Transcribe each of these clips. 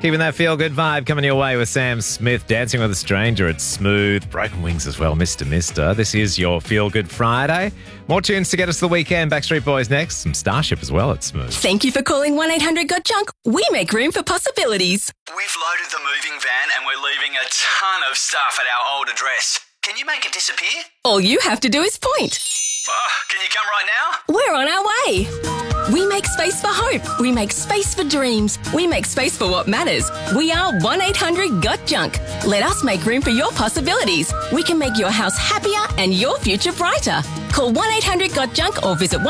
Keeping that feel-good vibe coming your way with Sam Smith, Dancing with a Stranger. It's Smooth, Broken Wings as well, Mr. This is your Feel-Good Friday. More tunes to get us to the weekend. Backstreet Boys next. Some Starship as well at Smooth. Thank you for calling 1-800-GOT-JUNK. We make room for possibilities. We've loaded the moving van and we're leaving a ton of stuff at our old address. Can you make it disappear? All you have to do is point. Can you come right now? We're on our way. We make space for hope. We make space for dreams. We make space for what matters. We are 1-800-GOT-JUNK. Let us make room for your possibilities. We can make your house happier and your future brighter. Call 1-800-GOT-JUNK or visit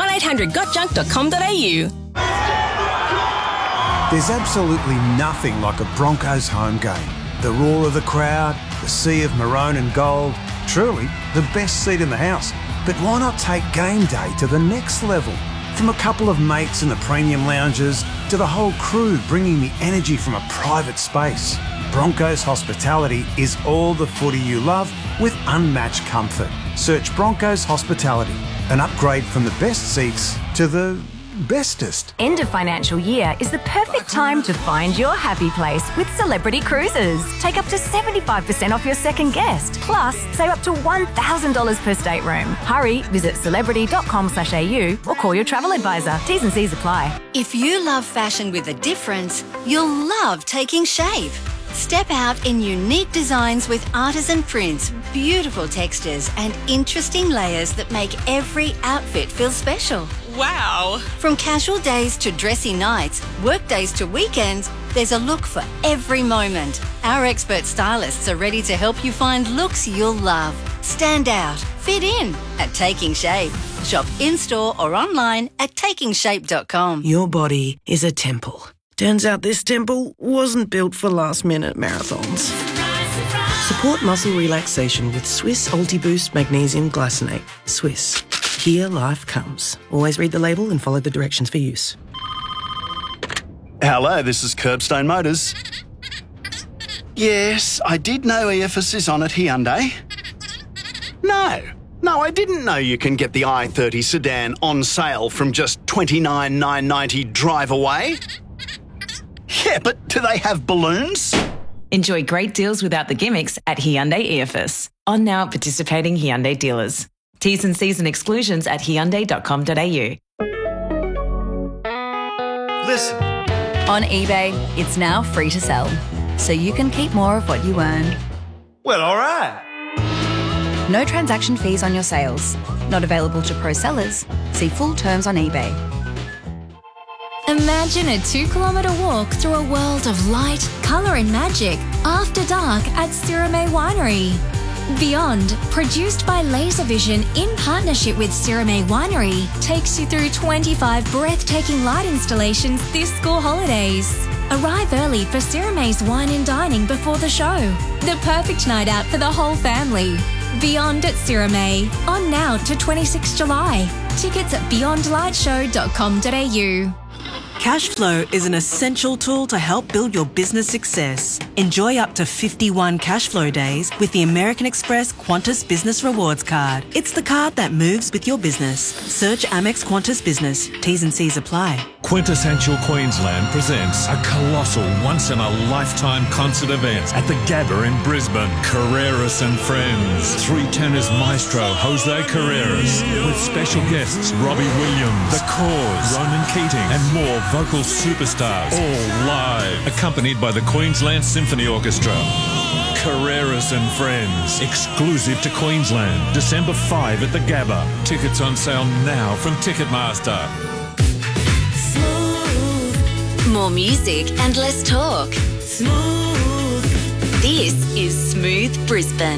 1-800-GOT-JUNK.com.au. There's absolutely nothing like a Broncos home game. The roar of the crowd, the sea of maroon and gold, truly the best seat in the house. But why not take game day to the next level? From a couple of mates in the premium lounges to the whole crew bringing the energy from a private space. Broncos Hospitality is all the footy you love with unmatched comfort. Search Broncos Hospitality, an upgrade from the best seats to the bestest. End of financial year is the perfect time to find your happy place with Celebrity Cruises. Take up to 75% off your second guest. Plus, save up to $1,000 per stateroom. Hurry, visit celebrity.com.au or call your travel advisor. T's and C's apply. If you love fashion with a difference, you'll love Taking Shape. Step out in unique designs with artisan prints, beautiful textures and interesting layers that make every outfit feel special. Wow. From casual days to dressy nights, work days to weekends, there's a look for every moment. Our expert stylists are ready to help you find looks you'll love. Stand out, fit in at Taking Shape. Shop in-store or online at takingshape.com. Your body is a temple. Turns out this temple wasn't built for last-minute marathons. Support muscle relaxation with Swiss Ultiboost Magnesium Glycinate. Swiss. Here life comes. Always read the label and follow the directions for use. Hello, this is Curbstone Motors. Yes, I did know EFS is on at Hyundai. No, I didn't know you can get the i30 sedan on sale from just $29,990 drive away. Yeah, but do they have balloons? Enjoy great deals without the gimmicks at Hyundai EFS. On now at participating Hyundai dealers. T's and C's and exclusions at hyundai.com.au. Listen. On eBay, it's now free to sell, so you can keep more of what you earn. Well, all right. No transaction fees on your sales. Not available to pro sellers. See full terms on eBay. Imagine a 2-kilometre walk through a world of light, colour and magic after dark at Sirame Winery. Beyond, produced by Laservision in partnership with Sirame Winery, takes you through 25 breathtaking light installations this school holidays. Arrive early for Sirame's wine and dining before the show. The perfect night out for the whole family. Beyond at Sirame, on now to 26 July. Tickets at beyondlightshow.com.au. Cashflow is an essential tool to help build your business success. Enjoy up to 51 Cashflow days with the American Express Qantas Business Rewards Card. It's the card that moves with your business. Search Amex Qantas Business. T's and C's apply. Quintessential Queensland presents a colossal once-in-a-lifetime concert event at the Gabba in Brisbane. Carreras and Friends. Three tenors maestro Jose Carreras with special guests Robbie Williams, The Cause, Ronan Keating and more vocal superstars, all live, accompanied by the Queensland Symphony Orchestra. Carreras and Friends, exclusive to Queensland, December 5 at the Gabba. Tickets on sale now from Ticketmaster. More music and less talk. Smooth. This is Smooth Brisbane.